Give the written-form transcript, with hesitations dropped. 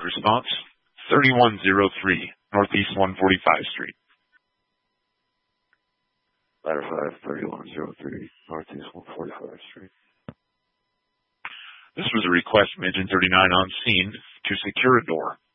response. 3103 Northeast 145 Street. Ladder 5, 3103 Northeast 145 Street. This was a request from Agent 39 on scene to secure a door.